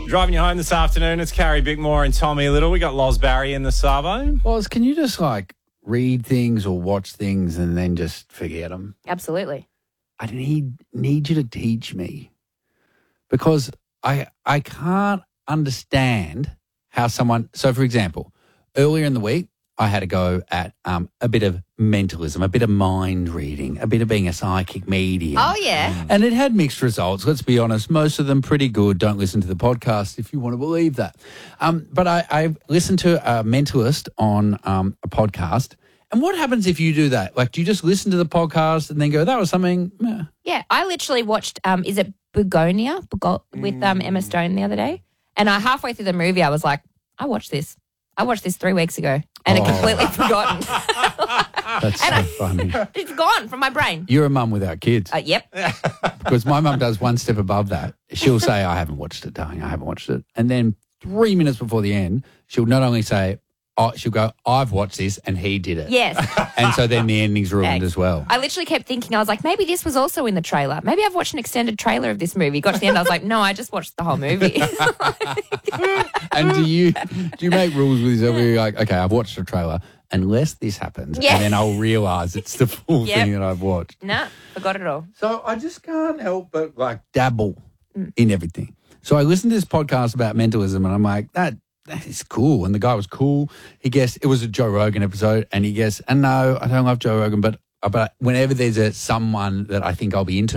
Driving you home this afternoon, it's Carrie Bickmore and Tommy Little. We got Loz Barry in the Savo. Loz, can you just read things or watch things and then just forget them? Absolutely. I need you to teach me because I can't understand how someone. So, for example, earlier in the week, I had a go at a bit of mentalism, a bit of mind reading, a bit of being a psychic medium. Oh, yeah. And it had mixed results. Let's be honest. Most of them pretty good. Don't listen to the podcast if you want to believe that. But I listened to a mentalist on a podcast. And what happens if you do that? Do you just listen to the podcast and then go, that was something? Meh. Yeah, I literally watched, is it Begonia with Emma Stone the other day? And halfway through the movie, I was like, I watched this 3 weeks ago and it completely forgotten. That's so funny. It's gone from my brain. You're a mum without kids. Yep. Because my mum does one step above that. She'll say, I haven't watched it, darling. I haven't watched it. And then 3 minutes before the end, she'll not only say, she'll go, I've watched this and he did it. Yes. And so then the ending's ruined as well. I literally kept thinking, I was like, maybe this was also in the trailer. Maybe I've watched an extended trailer of this movie. Got to the end, I was like, no, I just watched the whole movie. And do you make rules with yourself where you're like, okay, I've watched the trailer, unless this happens, and then I'll realise it's the full thing that I've watched. Nah, forgot it all. So I just can't help but dabble in everything. So I listened to this podcast about mentalism and I'm like, that is cool. And the guy was cool. He guessed it was a Joe Rogan episode and he guessed, and no, I don't love Joe Rogan, but whenever there's someone that I think I'll be into,